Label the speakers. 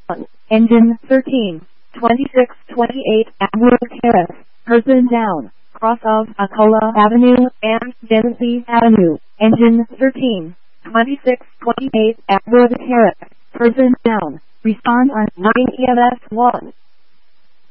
Speaker 1: Engine 13, 2628 Atwood Terrace, person down, cross of Acola Avenue and Genesee Avenue. Engine 13, 2628 Atwood Terrace, person down. Respond on 9 EMS 1.